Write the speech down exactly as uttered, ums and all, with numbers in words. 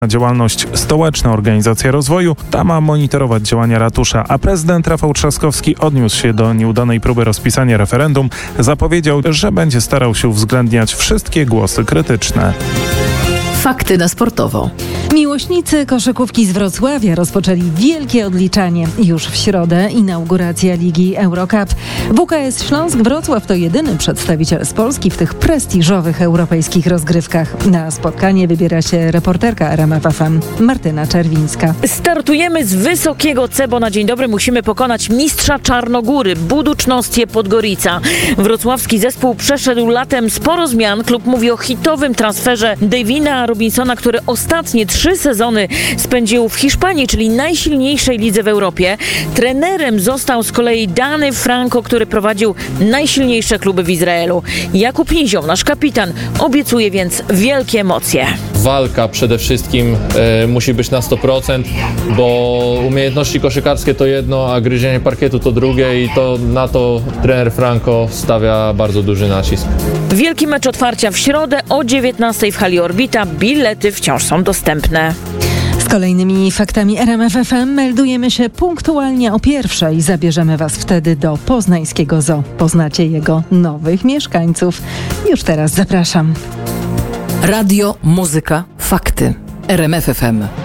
na działalność Stołeczna Organizacja Rozwoju. Ta ma monitorować działania ratusza, a prezydent Rafał Trzaskowski odniósł się do nieudanej próby rozpisania referendum. Zapowiedział, że będzie starał się uwzględniać wszystkie głosy krytyczne. Fakty na sportowo. Miłośnicy koszykówki z Wrocławia rozpoczęli wielkie odliczanie. Już w środę inauguracja Ligi Eurocup. W K S Śląsk Wrocław to jedyny przedstawiciel z Polski w tych prestiżowych europejskich rozgrywkach. Na spotkanie wybiera się reporterka R M F F M Martyna Czerwińska. Startujemy z wysokiego C, bo na dzień dobry musimy pokonać mistrza Czarnogóry, Buducznostie Podgorica. Wrocławski zespół przeszedł latem sporo zmian. Klub mówi o hitowym transferze Davina Robinsona, który ostatnie trzy sezony spędził w Hiszpanii, czyli najsilniejszej lidze w Europie. Trenerem został z kolei Dany Franco, który prowadził najsilniejsze kluby w Izraelu. Jakub Nizioł, nasz kapitan, obiecuje więc wielkie emocje. Walka przede wszystkim e, musi być na sto procent, bo umiejętności koszykarskie to jedno, a gryzienie parkietu to drugie i to na to trener Franco stawia bardzo duży nacisk. Wielki mecz otwarcia w środę o dziewiętnastej w hali Orbita. Bilety wciąż są dostępne. Z kolejnymi faktami R M F F M meldujemy się punktualnie o pierwszej. Zabierzemy Was wtedy do poznańskiego zoo. Poznacie jego nowych mieszkańców. Już teraz zapraszam. Radio, muzyka, fakty. R M F F M.